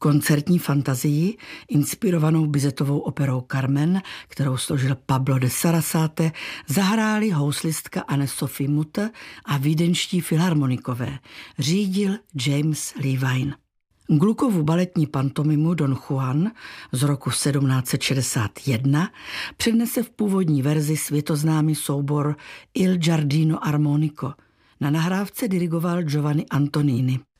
Koncertní fantazii, inspirovanou Bizetovou operou Carmen, kterou složil Pablo de Sarasate, zahráli houslistka Anne-Sophie Mutter a vídeňští filharmonikové. Řídil James Levine. Gluckovu baletní pantomimu Don Juan z roku 1761 přednese v původní verzi světoznámý soubor Il Giardino Armonico. Na nahrávce dirigoval Giovanni Antonini.